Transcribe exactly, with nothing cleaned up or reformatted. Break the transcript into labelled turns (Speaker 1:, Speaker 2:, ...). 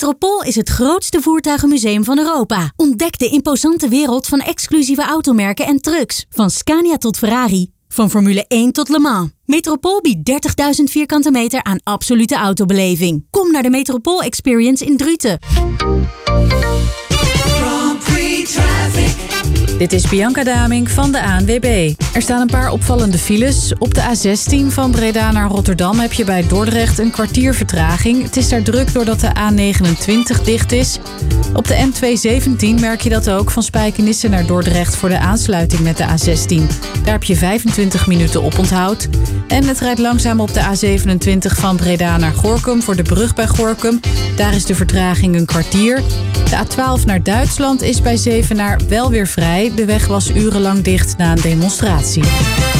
Speaker 1: Metropool is het grootste voertuigenmuseum van Europa. Ontdek de imposante wereld van exclusieve automerken en trucks. Van Scania tot Ferrari. Van Formule één tot Le Mans. Metropool biedt dertigduizend vierkante meter aan absolute autobeleving. Kom naar de Metropool Experience in Druten.
Speaker 2: Dit is Bianca Damink van de A N W B. Er staan een paar opvallende files. Op de A zestien van Breda naar Rotterdam heb je bij Dordrecht een kwartier vertraging. Het is daar druk doordat de A negenentwintig dicht is. Op de N tweehonderdzeventien merk je dat ook van Spijkenisse naar Dordrecht voor de aansluiting met de A zestien. Daar heb je vijfentwintig minuten oponthoud. En het rijdt langzaam op de A zevenentwintig van Breda naar Gorinchem voor de brug bij Gorinchem. Daar is de vertraging een kwartier. De A twaalf naar Duitsland is bij Zevenaar wel weer vrij. De weg was urenlang dicht na een demonstratie.